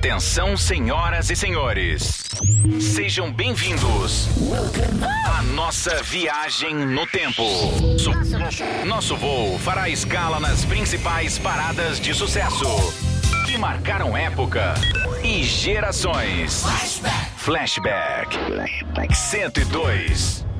Atenção, senhoras e senhores. Sejam bem-vindos à nossa viagem no tempo. Nosso voo fará escala nas principais paradas de sucesso que marcaram época e gerações. Flashback 102.